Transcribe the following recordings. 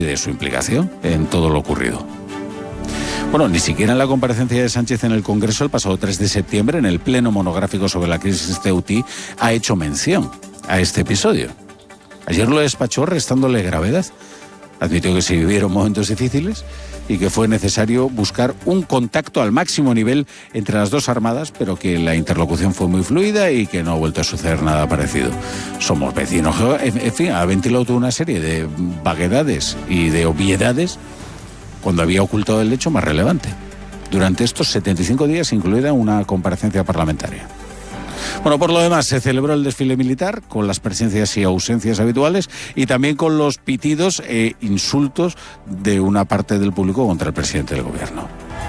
de su implicación en todo lo ocurrido. Bueno, ni siquiera en la comparecencia de Sánchez en el Congreso el pasado 3 de septiembre, en el pleno monográfico sobre la crisis ceutí, ha hecho mención a este episodio. Ayer lo despachó restándole gravedad. Admitió que se vivieron momentos difíciles y que fue necesario buscar un contacto al máximo nivel entre las dos armadas, pero que la interlocución fue muy fluida y que no ha vuelto a suceder nada parecido. Somos vecinos. En fin, ha ventilado toda una serie de vaguedades y de obviedades cuando había ocultado el hecho más relevante. Durante estos 75 días, incluida una comparecencia parlamentaria. Bueno, por lo demás, se celebró el desfile militar con las presencias y ausencias habituales y también con los pitidos e insultos de una parte del público contra el presidente del gobierno.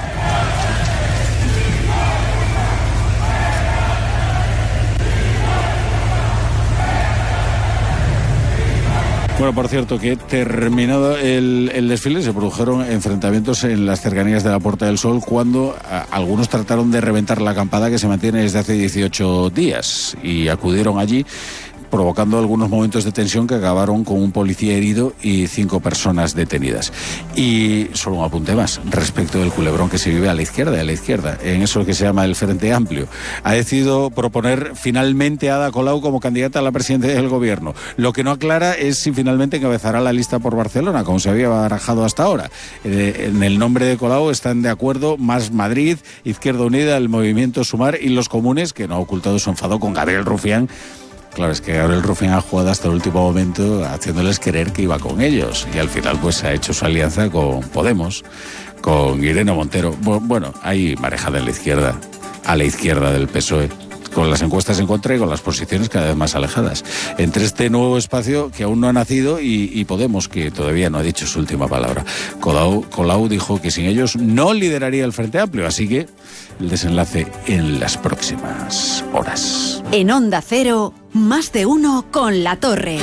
Bueno, por cierto, que terminado el desfile se produjeron enfrentamientos en las cercanías de la Puerta del Sol cuando algunos trataron de reventar la acampada que se mantiene desde hace 18 días y acudieron allí, provocando algunos momentos de tensión que acabaron con un policía herido y 5 personas detenidas. Y solo un apunte más respecto del culebrón que se vive a la izquierda, en eso que se llama el Frente Amplio. Ha decidido proponer finalmente a Ada Colau como candidata a la presidencia del gobierno. Lo que no aclara es si finalmente encabezará la lista por Barcelona, como se había barajado hasta ahora. En el nombre de Colau están de acuerdo Más Madrid, Izquierda Unida, el Movimiento Sumar y los Comunes, que no ha ocultado su enfado con Gabriel Rufián. Claro, es que Gabriel Rufián ha jugado hasta el último momento haciéndoles creer que iba con ellos y al final pues ha hecho su alianza con Podemos, con Irene Montero. Bueno, hay marejada en la izquierda, a la izquierda del PSOE, con las encuestas en contra y con las posiciones cada vez más alejadas. Entre este nuevo espacio que aún no ha nacido y Podemos, que todavía no ha dicho su última palabra. Colau dijo que sin ellos no lideraría el Frente Amplio, así que el desenlace en las próximas horas. En Onda Cero, Más de Uno con La Torre.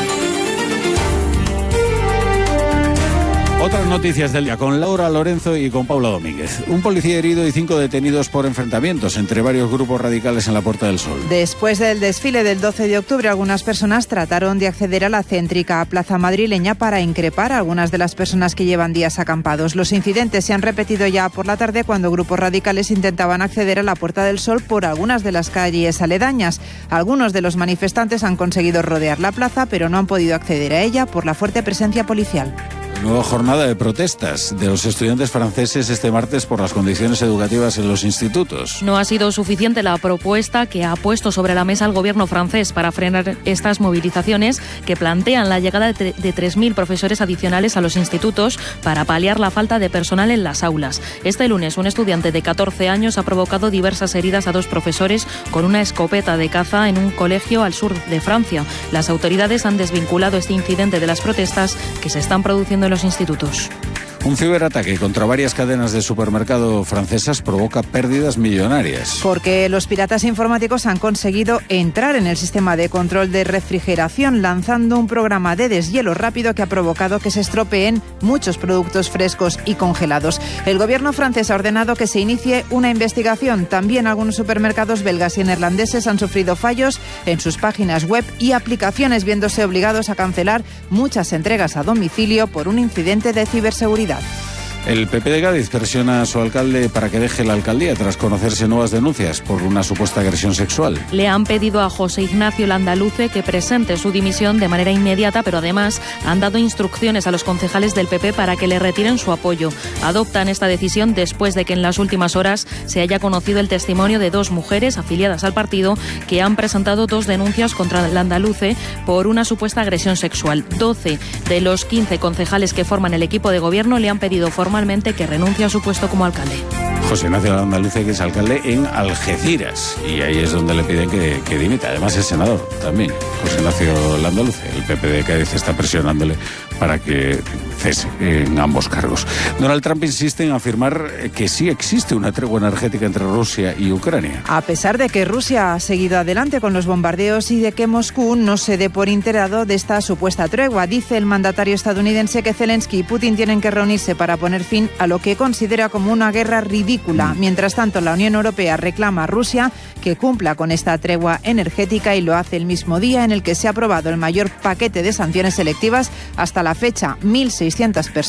Otras noticias del día con Laura Lorenzo y con Paula Domínguez. Un policía herido y 5 detenidos por enfrentamientos entre varios grupos radicales en la Puerta del Sol. Después del desfile del 12 de octubre, algunas personas trataron de acceder a la céntrica plaza madrileña para increpar a algunas de las personas que llevan días acampados. Los incidentes se han repetido ya por la tarde cuando grupos radicales intentaban acceder a la Puerta del Sol por algunas de las calles aledañas. Algunos de los manifestantes han conseguido rodear la plaza, pero no han podido acceder a ella por la fuerte presencia policial. Nueva jornada de protestas de los estudiantes franceses este martes por las condiciones educativas en los institutos. No ha sido suficiente la propuesta que ha puesto sobre la mesa el gobierno francés para frenar estas movilizaciones que plantean la llegada de 3.000 profesores adicionales a los institutos para paliar la falta de personal en las aulas. Este lunes un estudiante de 14 años ha provocado diversas heridas a 2 profesores con una escopeta de caza en un colegio al sur de Francia. Las autoridades han desvinculado este incidente de las protestas que se están produciendo en los institutos. Un ciberataque contra varias cadenas de supermercado francesas provoca pérdidas millonarias. Porque los piratas informáticos han conseguido entrar en el sistema de control de refrigeración lanzando un programa de deshielo rápido que ha provocado que se estropeen muchos productos frescos y congelados. El gobierno francés ha ordenado que se inicie una investigación. También algunos supermercados belgas y neerlandeses han sufrido fallos en sus páginas web y aplicaciones, viéndose obligados a cancelar muchas entregas a domicilio por un incidente de ciberseguridad. El PP de Cádiz presiona a su alcalde para que deje la alcaldía tras conocerse nuevas denuncias por una supuesta agresión sexual. Le han pedido a José Ignacio Landaluce que presente su dimisión de manera inmediata, pero además han dado instrucciones a los concejales del PP para que le retiren su apoyo. Adoptan esta decisión después de que en las últimas horas se haya conocido el testimonio de 2 mujeres afiliadas al partido que han presentado 2 denuncias contra Landaluce por una supuesta agresión sexual. 12 de los 15 concejales que forman el equipo de gobierno le han pedido formalmente que renuncie a su puesto como alcalde. José Ignacio Landaluce, que es alcalde en Algeciras, y ahí es donde le piden que dimita. Además es senador también, José Ignacio Landaluce. El PP de Cádiz está presionándole para que cese en ambos cargos. Donald Trump insiste en afirmar que sí existe una tregua energética entre Rusia y Ucrania. A pesar de que Rusia ha seguido adelante con los bombardeos y de que Moscú no se dé por enterado de esta supuesta tregua, dice el mandatario estadounidense que Zelensky y Putin tienen que reunirse para poner fin a lo que considera como una guerra ridícula agrícola. Mientras tanto, la Unión Europea reclama a Rusia que cumpla con esta tregua energética y lo hace el mismo día en el que se ha aprobado el mayor paquete de sanciones selectivas hasta la fecha. 1.600 personas